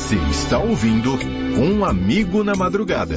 Você está ouvindo Um Amigo na Madrugada.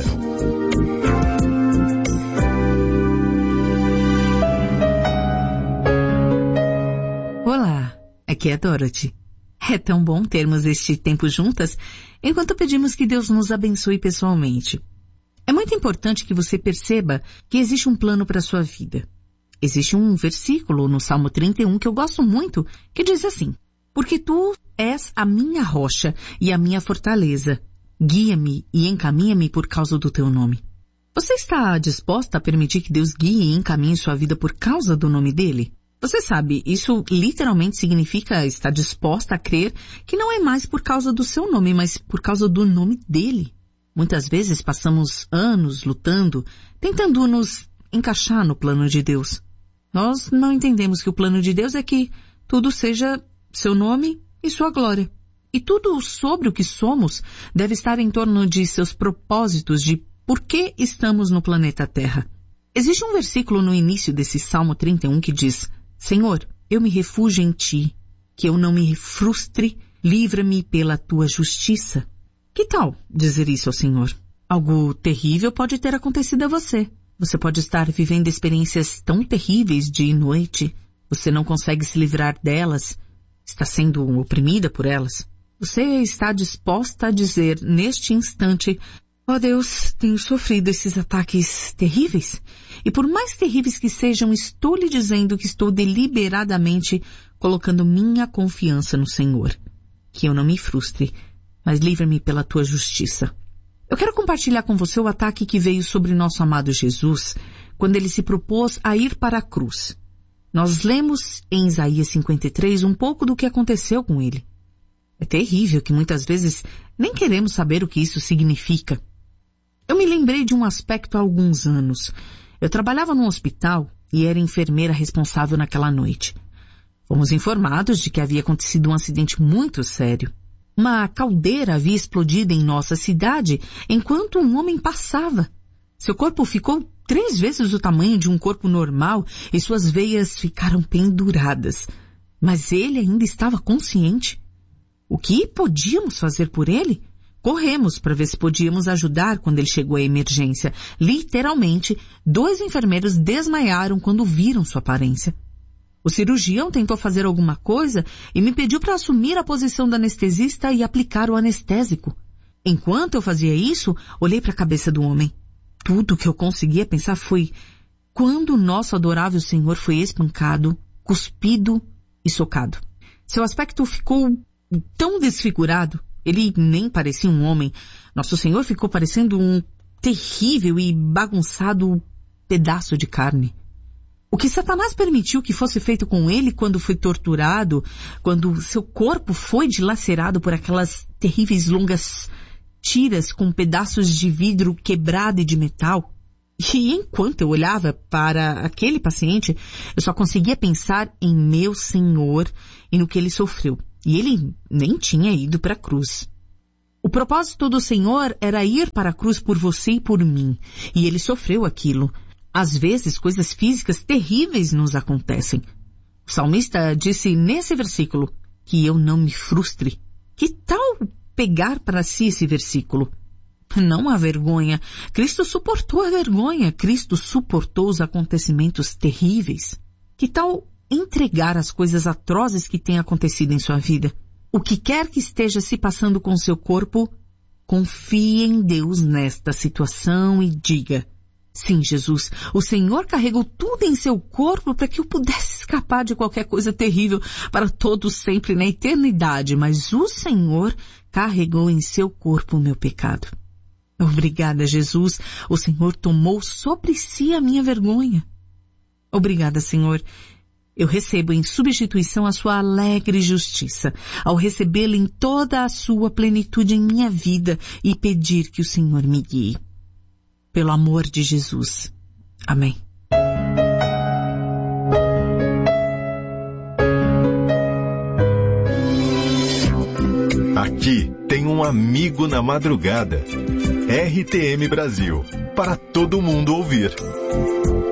Olá, aqui é a Dorothy. É tão bom termos este tempo juntas, enquanto pedimos que Deus nos abençoe pessoalmente. É muito importante que você perceba que existe um plano para a sua vida. Existe um versículo no Salmo 31 que eu gosto muito, que diz assim: porque tu és a minha rocha e a minha fortaleza. Guia-me e encaminha-me por causa do teu nome. Você está disposta a permitir que Deus guie e encaminhe sua vida por causa do nome dele? Você sabe, isso literalmente significa estar disposta a crer que não é mais por causa do seu nome, mas por causa do nome dele. Muitas vezes passamos anos lutando, tentando nos encaixar no plano de Deus. Nós não entendemos que o plano de Deus é que tudo seja seu nome e sua glória. E tudo sobre o que somos deve estar em torno de seus propósitos, de por que estamos no planeta Terra. Existe um versículo no início desse Salmo 31 que diz: Senhor, eu me refugio em ti, que eu não me frustre, livra-me pela tua justiça. Que tal dizer isso ao Senhor? Algo terrível pode ter acontecido a você. Você pode estar vivendo experiências tão terríveis dia e noite. Você não consegue se livrar delas. Está sendo oprimida por elas. Você está disposta a dizer neste instante: ó Deus, tenho sofrido esses ataques terríveis. E por mais terríveis que sejam, estou lhe dizendo que estou deliberadamente colocando minha confiança no Senhor. Que eu não me frustre, mas livre-me pela tua justiça. Eu quero compartilhar com você o ataque que veio sobre nosso amado Jesus quando ele se propôs a ir para a cruz. Nós lemos em Isaías 53 um pouco do que aconteceu com ele. É terrível que muitas vezes nem queremos saber o que isso significa. Eu me lembrei de um aspecto há alguns anos. Eu trabalhava num hospital e era enfermeira responsável naquela noite. Fomos informados de que havia acontecido um acidente muito sério. Uma caldeira havia explodido em nossa cidade enquanto um homem passava. Seu corpo ficou 3 vezes o tamanho de um corpo normal e suas veias ficaram penduradas. Mas ele ainda estava consciente. O que podíamos fazer por ele? Corremos para ver se podíamos ajudar quando ele chegou à emergência. Literalmente, 2 enfermeiros desmaiaram quando viram sua aparência. O cirurgião tentou fazer alguma coisa e me pediu para assumir a posição da anestesista e aplicar o anestésico. Enquanto eu fazia isso, olhei para a cabeça do homem. Tudo que eu conseguia pensar foi: quando o nosso adorável Senhor foi espancado, cuspido e socado. Seu aspecto ficou tão desfigurado. Ele nem parecia um homem. Nosso Senhor ficou parecendo um terrível e bagunçado pedaço de carne. O que Satanás permitiu que fosse feito com ele quando foi torturado, quando seu corpo foi dilacerado por aquelas terríveis longas tiras com pedaços de vidro quebrado e de metal. E enquanto eu olhava para aquele paciente, eu só conseguia pensar em meu Senhor e no que ele sofreu. E ele nem tinha ido para a cruz. O propósito do Senhor era ir para a cruz por você e por mim. E ele sofreu aquilo. Às vezes, coisas físicas terríveis nos acontecem. O salmista disse nesse versículo que eu não me frustre. Que tal pegar para si esse versículo? Não há vergonha. Cristo suportou a vergonha. Cristo suportou os acontecimentos terríveis. Que tal entregar as coisas atrozes que têm acontecido em sua vida? O que quer que esteja se passando com seu corpo, confie em Deus nesta situação e diga: sim, Jesus, o Senhor carregou tudo em seu corpo para que eu pudesse escapar de qualquer coisa terrível para todos sempre na eternidade, mas o Senhor carregou em seu corpo o meu pecado. Obrigada, Jesus, o Senhor tomou sobre si a minha vergonha. Obrigada, Senhor. Eu recebo em substituição a sua alegre justiça, ao recebê-la em toda a sua plenitude em minha vida e pedir que o Senhor me guie. Pelo amor de Jesus. Amém. Aqui tem um amigo na madrugada. RTM Brasil. Para todo mundo ouvir.